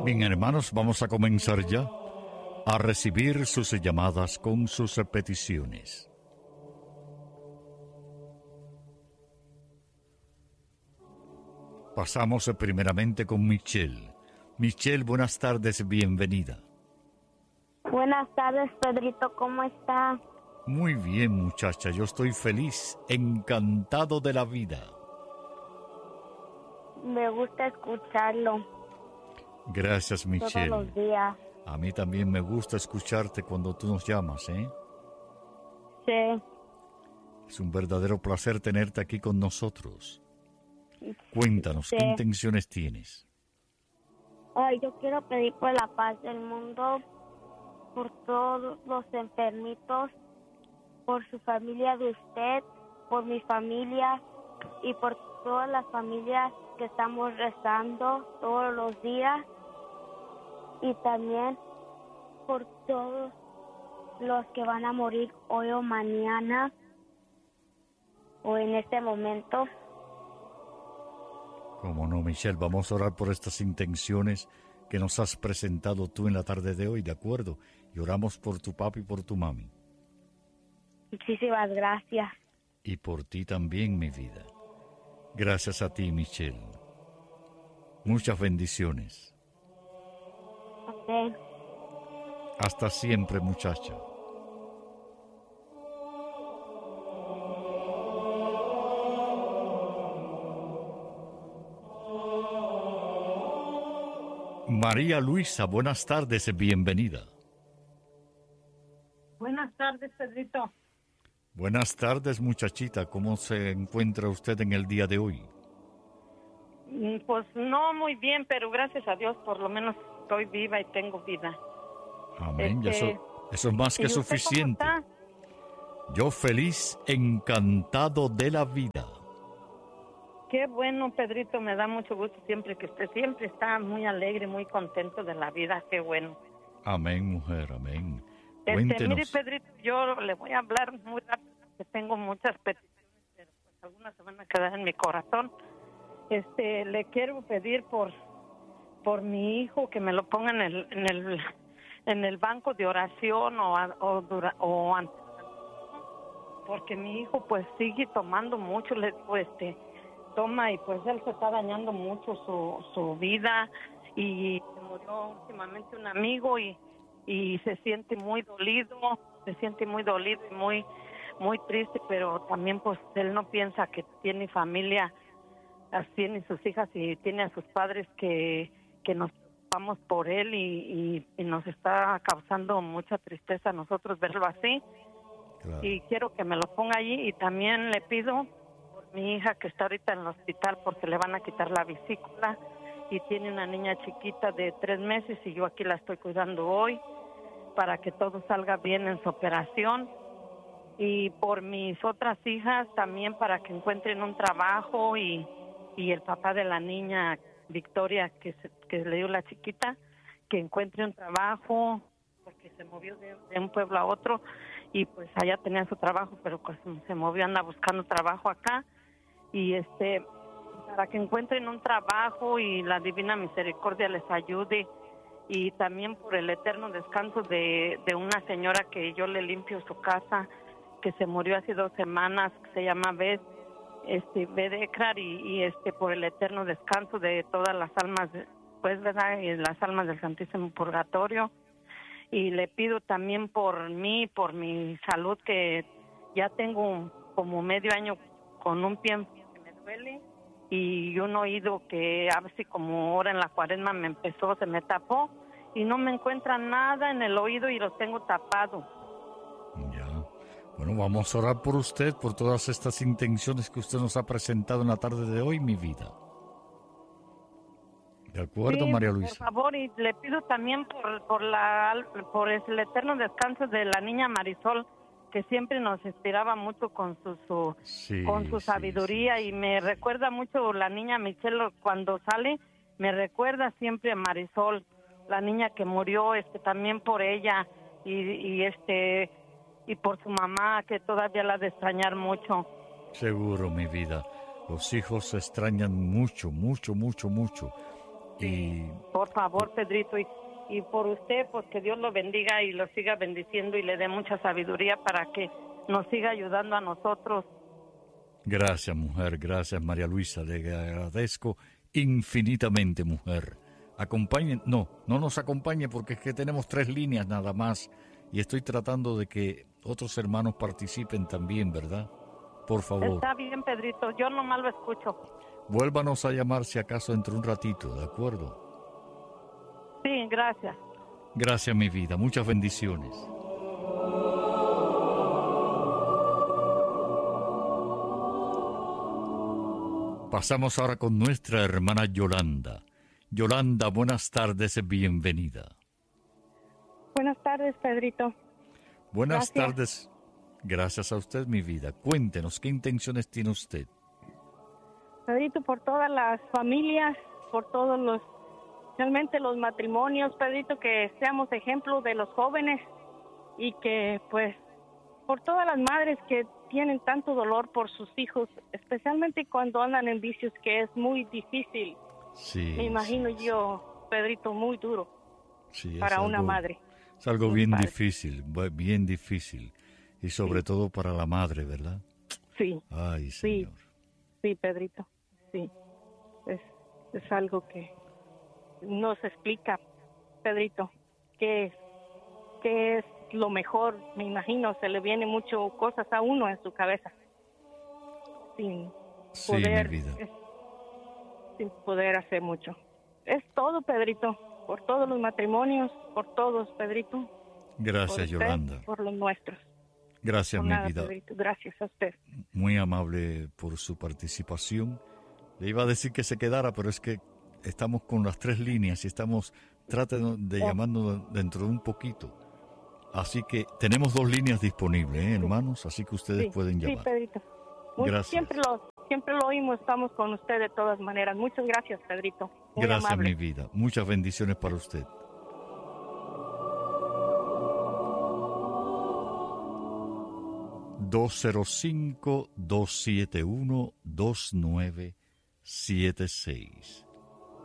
Bien, hermanos, vamos a comenzar ya a recibir sus llamadas con sus peticiones. Pasamos primeramente con Michelle. Michelle, buenas tardes, bienvenida. Buenas tardes, Pedrito, ¿cómo está? Muy bien, muchacha, yo estoy feliz, encantado de la vida. Me gusta escucharlo. Gracias, Michelle. Todos los días. A mí también me gusta escucharte cuando tú nos llamas, ¿eh? Sí. Es un verdadero placer tenerte aquí con nosotros. Cuéntanos, Sí. ¿qué intenciones tienes? Ay, yo quiero pedir por la paz del mundo, por todos los enfermitos, por su familia de usted, por mi familia y por todas las familias que estamos rezando todos los días, y también por todos los que van a morir hoy o mañana o en este momento. Como no, Michelle, vamos a orar por estas intenciones que nos has presentado tú en la tarde de hoy, ¿de acuerdo? Y oramos por tu papi y por tu mami. Muchísimas gracias. Y por ti también, mi vida. Gracias a ti, Michelle. Muchas bendiciones. Amén. Hasta siempre, muchacha. María Luisa, buenas tardes, bienvenida. Buenas tardes, Pedrito. Buenas tardes, muchachita. ¿Cómo se encuentra usted en el día de hoy? Pues no muy bien, pero gracias a Dios por lo menos estoy viva y tengo vida. Amén. Y eso es más que ¿y usted suficiente. cómo está? Yo feliz, encantado de la vida. Qué bueno, Pedrito, me da mucho gusto siempre que usted siempre está muy alegre, muy contento de la vida. Qué bueno. Amén, mujer, amén. Mire, Cuéntenos. Pedrito, yo le voy a hablar muy rápido, que tengo muchas peticiones, pero pues algunas se van a quedar en mi corazón. Le quiero pedir por mi hijo que me lo ponga en el banco de oración porque mi hijo pues sigue tomando mucho, le digo, toma, y pues él se está dañando mucho su vida, y se murió últimamente un amigo y se siente muy dolido y muy muy triste, pero también pues él no piensa que tiene familia, tiene sus hijas y tiene a sus padres que nos preocupamos por él, y nos está causando mucha tristeza a nosotros verlo así. Claro. Y quiero que me lo ponga allí, y también le pido por mi hija que está ahorita en el hospital porque le van a quitar la vesícula y tiene una niña chiquita de 3 meses y yo aquí la estoy cuidando hoy para que todo salga bien en su operación. Y por mis otras hijas también para que encuentren un trabajo, y el papá de la niña Victoria que le dio la chiquita, que encuentre un trabajo porque se movió de un pueblo a otro y pues allá tenía su trabajo, pero pues se movió, anda buscando trabajo acá, y para que encuentren un trabajo y la Divina Misericordia les ayude, y también por el eterno descanso de una señora que yo le limpio su casa, que se murió hace 2 semanas, que se llama Beth Ekrar, y por el eterno descanso de todas las almas, pues verdad, y las almas del Santísimo Purgatorio. Y le pido también por mí, por mi salud, que ya tengo como medio año con un pie que me duele y un oído que a ver si como ahora en la cuaresma se me tapó y no me encuentra nada en el oído y lo tengo tapado. Ya. Bueno, vamos a orar por usted, por todas estas intenciones que usted nos ha presentado en la tarde de hoy, mi vida. ¿De acuerdo, Sí, María Luisa? por favor, y le pido también por el eterno descanso de la niña Marisol, que siempre nos inspiraba mucho con su sabiduría, y me recuerda mucho la niña Michelle cuando sale, me recuerda siempre a Marisol, la niña que murió, también por ella, y por su mamá, que todavía la ha de extrañar mucho. Seguro, mi vida. Los hijos se extrañan mucho, mucho, mucho, mucho. Y por favor, Pedrito, y por usted, pues que Dios lo bendiga y lo siga bendiciendo y le dé mucha sabiduría para que nos siga ayudando a nosotros. gracias, mujer, gracias, María Luisa, le agradezco infinitamente, mujer. Acompañen, no nos acompañe porque es que tenemos 3 líneas nada más y estoy tratando de que otros hermanos participen también, ¿verdad? Por favor. Está bien, Pedrito, yo nomás lo escucho. Vuélvanos a llamar si acaso entre un ratito, ¿de acuerdo? Sí, gracias. Gracias, mi vida, muchas bendiciones. Pasamos ahora con nuestra hermana Yolanda. Yolanda, buenas tardes, bienvenida. Buenas tardes, Pedrito. Buenas Gracias. tardes. Gracias a usted, mi vida. Cuéntenos, ¿qué intenciones tiene usted? Pedrito, por todas las familias, por todos realmente los matrimonios, Pedrito, que seamos ejemplo de los jóvenes y que, pues, por todas las madres que tienen tanto dolor por sus hijos, especialmente cuando andan en vicios, que es muy difícil. Sí. Me imagino sí, yo, Pedrito, muy duro sí, para una madre. Es algo un bien padre. difícil, bien difícil. Y sobre todo para la madre, ¿verdad? Sí, Ay, sí, Señor. sí, Pedrito, sí. Es algo que no se explica, Pedrito, qué es lo mejor. Me imagino, se le viene mucho cosas a uno en su cabeza. Sin Sí, poder, mi vida. sin poder hacer mucho. Es todo, Pedrito, por todos los matrimonios, por todos, Pedrito. Por Gracias, usted, Yolanda. por los nuestros. Gracias, Por mi nada, vida. Pedrito, gracias a usted. Muy amable por su participación. Le iba a decir que se quedara, pero es que estamos con las 3 líneas y traten de llamarnos dentro de un poquito. Así que tenemos 2 líneas disponibles, hermanos, así que ustedes Sí, pueden sí, llamar. Pedrito. Gracias. Siempre lo oímos, estamos con usted de todas maneras. Muchas gracias, Pedrito. Muy Gracias, amable. mi vida. Muchas bendiciones para usted. ...205-271-2976...